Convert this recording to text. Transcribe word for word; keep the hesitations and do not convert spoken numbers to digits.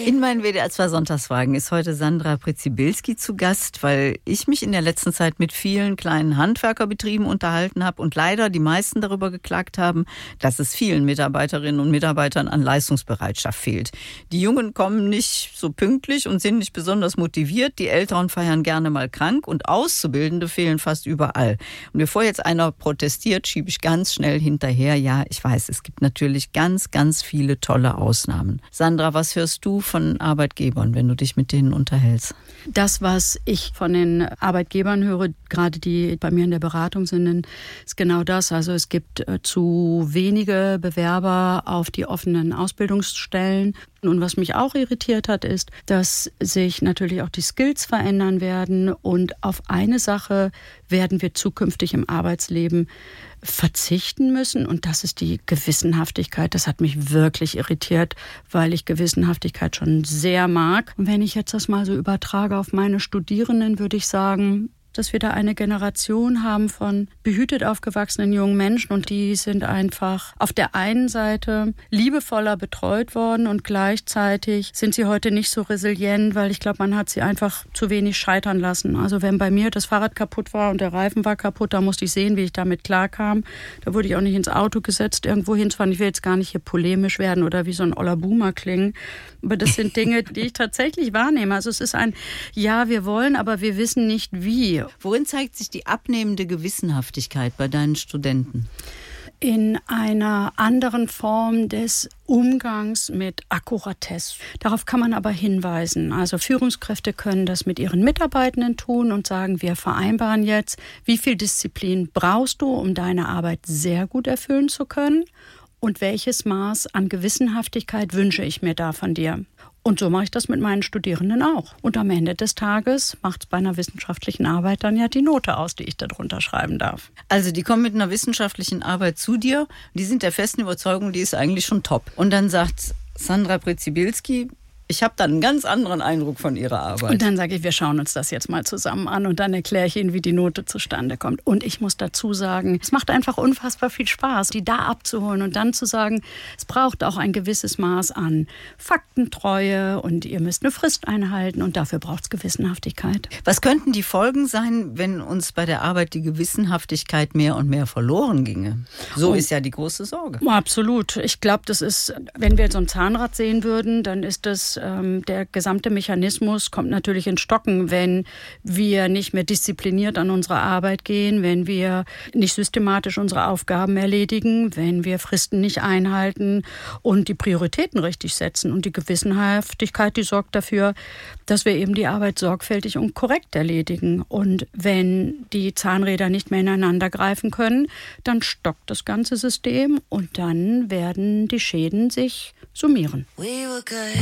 In meinen W D R zwei Sonntagsfragen ist heute Sandra Pretzibilski zu Gast, weil ich mich in der letzten Zeit mit vielen kleinen Handwerkerbetrieben unterhalten habe und leider die meisten darüber geklagt haben, dass es vielen Mitarbeiterinnen und Mitarbeitern an Leistungsbereitschaft fehlt. Die Jungen kommen nicht so pünktlich und sind nicht besonders motiviert, die Älteren feiern gerne mal krank und Auszubildende fehlen fast überall. Und bevor jetzt einer protestiert, schiebe ich ganz schnell hinterher, ja, ich weiß, es gibt natürlich ganz, ganz viele tolle Ausnahmen. Sandra, was hörst du von Arbeitgebern, wenn du dich mit denen unterhältst? Das, was ich von den Arbeitgebern höre, gerade die bei mir in der Beratung sind, ist genau das. Also es gibt zu wenige Bewerber auf die offenen Ausbildungsstellen. Und was mich auch irritiert hat, ist, dass sich natürlich auch die Skills verändern werden. Und auf eine Sache werden wir zukünftig im Arbeitsleben verzichten müssen. Und das ist die Gewissenhaftigkeit. Das hat mich wirklich irritiert, weil ich Gewissenhaftigkeit schon sehr mag. Und wenn ich jetzt das mal so übertrage auf meine Studierenden, würde ich sagen, dass wir da eine Generation haben von behütet aufgewachsenen jungen Menschen und die sind einfach auf der einen Seite liebevoller betreut worden und gleichzeitig sind sie heute nicht so resilient, weil ich glaube, man hat sie einfach zu wenig scheitern lassen. Also wenn bei mir das Fahrrad kaputt war und der Reifen war kaputt, da musste ich sehen, wie ich damit klarkam. Da wurde ich auch nicht ins Auto gesetzt, irgendwo hinzufahren. Ich will jetzt gar nicht hier polemisch werden oder wie so ein oller Boomer klingen, aber das sind Dinge, die ich tatsächlich wahrnehme. Also es ist ein, ja, wir wollen, aber wir wissen nicht wie. Worin zeigt sich die abnehmende Gewissenhaftigkeit bei deinen Studenten? In einer anderen Form des Umgangs mit Akkuratesse. Darauf kann man aber hinweisen. Also Führungskräfte können das mit ihren Mitarbeitenden tun und sagen, wir vereinbaren jetzt, wie viel Disziplin brauchst du, um deine Arbeit sehr gut erfüllen zu können und welches Maß an Gewissenhaftigkeit wünsche ich mir da von dir. Und so mache ich das mit meinen Studierenden auch. Und am Ende des Tages macht es bei einer wissenschaftlichen Arbeit dann ja die Note aus, die ich darunter schreiben darf. Also die kommen mit einer wissenschaftlichen Arbeit zu dir, die sind der festen Überzeugung, die ist eigentlich schon top. Und dann sagt Sandra Pretzibilski, ich habe dann einen ganz anderen Eindruck von ihrer Arbeit. Und dann sage ich, wir schauen uns das jetzt mal zusammen an und dann erkläre ich Ihnen, wie die Note zustande kommt. Und ich muss dazu sagen, es macht einfach unfassbar viel Spaß, die da abzuholen und dann zu sagen, es braucht auch ein gewisses Maß an Faktentreue und ihr müsst eine Frist einhalten und dafür braucht es Gewissenhaftigkeit. Was könnten die Folgen sein, wenn uns bei der Arbeit die Gewissenhaftigkeit mehr und mehr verloren ginge? So oh. ist ja die große Sorge. Absolut. Ich glaube, das ist, wenn wir so ein Zahnrad sehen würden, dann ist das der gesamte Mechanismus kommt natürlich in Stocken, wenn wir nicht mehr diszipliniert an unsere Arbeit gehen, wenn wir nicht systematisch unsere Aufgaben erledigen, wenn wir Fristen nicht einhalten und die Prioritäten richtig setzen. Und die Gewissenhaftigkeit, die sorgt dafür, dass wir eben die Arbeit sorgfältig und korrekt erledigen. Und wenn die Zahnräder nicht mehr ineinander greifen können, dann stockt das ganze System und dann werden die Schäden sich summieren. We were good.